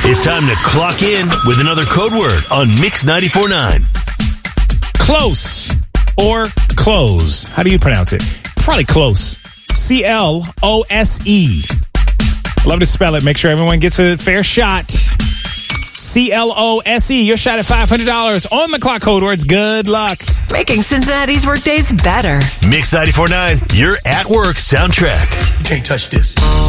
It's time to clock in with another code word on Mix 94.9. Close or close. How do you pronounce it? Probably close. C-L-O-S-E. Love to spell it. Make sure everyone gets a fair shot. C-L-O-S-E. Your shot at $500 on the clock code words. Good luck. Making Cincinnati's workdays better. Mix 94.9, your at work soundtrack. You can't touch this.